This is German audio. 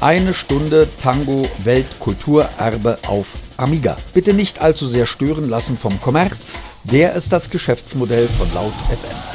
Eine Stunde Tango Weltkulturerbe auf Amiga. Bitte nicht allzu sehr stören lassen vom Kommerz. Der ist das Geschäftsmodell von Laut FM.